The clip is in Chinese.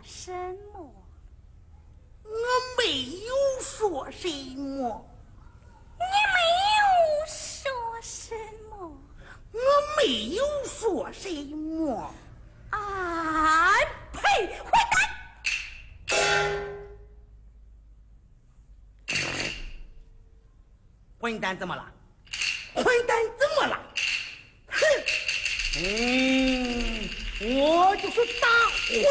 什么？ 我没有说什么。 你没有说什么？ 我没有说什么。 啊！呸！混蛋！ 混蛋怎么了？混蛋怎么了？哼！我就是大混